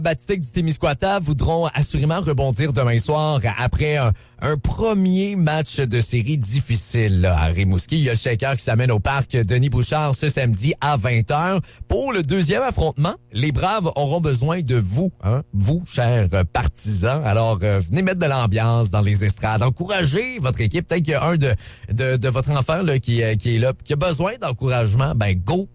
Baptiste du Témiscouata voudront assurément rebondir demain soir après un premier match de série difficile là, à Rimouski. Il y a le Shaker qui s'amène au parc Denis Bouchard ce samedi à 20h. Pour le deuxième affrontement, les Braves auront besoin de vous, vous, chers partisans. Alors, venez mettre de l'ambiance dans les estrades. Encouragez votre équipe. Peut-être qu'il y a un de votre enfant là, qui est là, qui a besoin d'encouragement. Ben, go!